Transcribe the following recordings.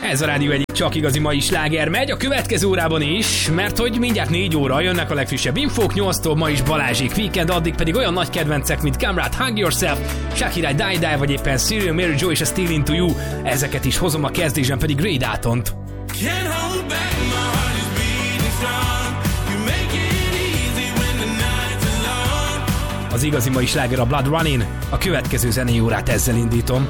Ez a rádió egyik csak igazi mai sláger megy a következő órában is, mert hogy mindjárt 4 óra jönnek a legfrissebb infók, 8-tól ma is Balázsék Weekend, addig pedig olyan nagy kedvencek, mint Kamrad Hug Yourself, Shakira Die Die, vagy éppen Serial Mary Jo és a Still Into You. Ezeket is hozom, a kezdésben pedig Ray Daltont. Az igazi mai sláger a Blood Running, a következő zenei órát ezzel indítom.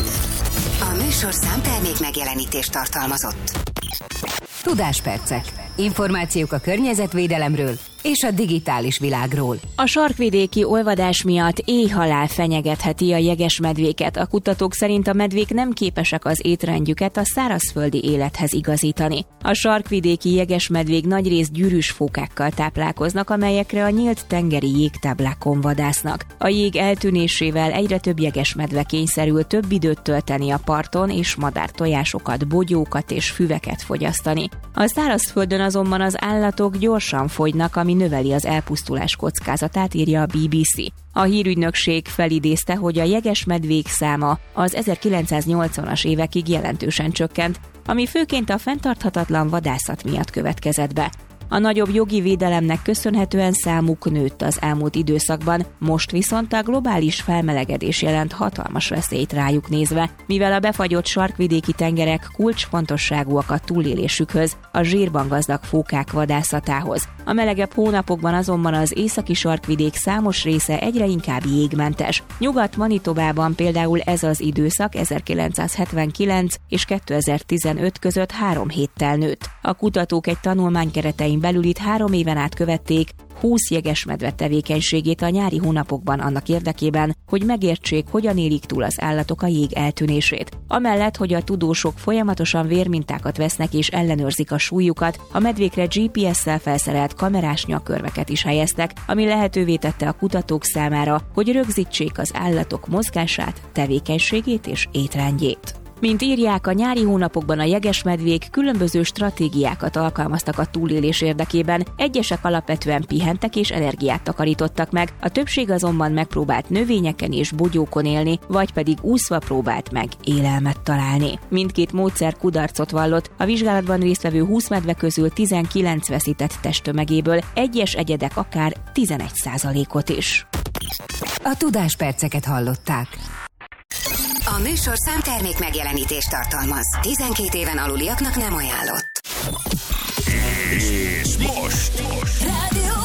A műsor számtermék megjelenítést tartalmazott. Tudáspercek. Információk a környezetvédelemről és a digitális világról. A sarkvidéki olvadás miatt éhhalál fenyegetheti a jegesmedvéket. A kutatók szerint a medvék nem képesek az étrendjüket a szárazföldi élethez igazítani. A sarkvidéki jegesmedvék nagyrészt gyűrűs fókákkal táplálkoznak, amelyekre a nyílt tengeri jégtáblákon vadásznak. A jég eltűnésével egyre több jegesmedve kényszerül több időt tölteni a parton, és madártojásokat, bogyókat és füveket fogyasztani. A szárazföldön azonban az állatok gyorsan fogynak, ami növeli az elpusztulás kockázatát, írja a BBC. A hírügynökség felidézte, hogy a jegesmedvék száma az 1980-as évekig jelentősen csökkent, ami főként a fenntarthatatlan vadászat miatt következett be. A nagyobb jogi védelemnek köszönhetően számuk nőtt az elmúlt időszakban, most viszont a globális felmelegedés jelent hatalmas veszélyt rájuk nézve, mivel a befagyott sarkvidéki tengerek kulcsfontosságúak a túlélésükhöz, a zsírban gazdag fókák vadászatához. A melegebb hónapokban azonban az északi sarkvidék számos része egyre inkább jégmentes. Nyugat-Manitobában például ez az időszak 1979 és 2015 között 3 héttel nőtt. A kutatók egy tanulmány keretein belül itt 3 éven át követték 20 jegesmedve tevékenységét a nyári hónapokban annak érdekében, hogy megértsék, hogyan élik túl az állatok a jég eltűnését. Amellett, hogy a tudósok folyamatosan vérmintákat vesznek és ellenőrzik a súlyukat, a medvékre GPS-szel felszerelt kamerás nyakkörveket is helyeztek, ami lehetővé tette a kutatók számára, hogy rögzítsék az állatok mozgását, tevékenységét és étrendjét. Mint írják, a nyári hónapokban a jegesmedvék különböző stratégiákat alkalmaztak a túlélés érdekében, egyesek alapvetően pihentek és energiát takarítottak meg, a többség azonban megpróbált növényeken és bogyókon élni, vagy pedig úszva próbált meg élelmet találni. Mindkét módszer kudarcot vallott, a vizsgálatban résztvevő 20 medve közül 19 veszített testtömegéből, egyes egyedek akár 11%-ot is. A tudásperceket hallották. A műsor számtermék megjelenítést tartalmaz. 12 éven aluliaknak nem ajánlott. És most. Rádió